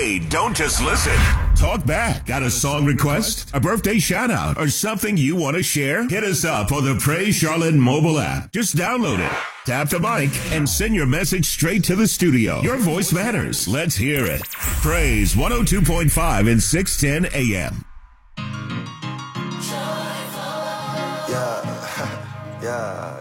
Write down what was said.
Hey, don't just listen. Talk back. Got a song request, a birthday shout out, or something you want to share? Hit us up on the Praise Charlotte mobile app. Just download it. Tap the mic and send your message straight to the studio. Your voice matters. Let's hear it. Praise 102.5 and 610 AM. Yeah, yeah,